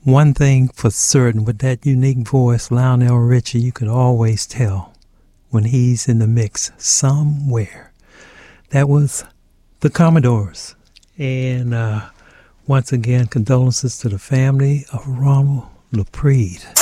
One thing for certain, with that unique voice, Lionel Richie, you could always tell when he's in the mix somewhere. That was the Commodores. And once again, condolences to the family of Ronald LaPreed.